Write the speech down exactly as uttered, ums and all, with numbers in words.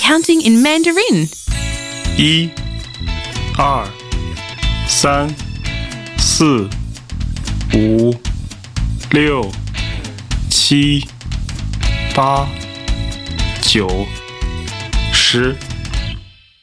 counting in Mandarin. 一、二、三、四、五、六、七、八、九、十。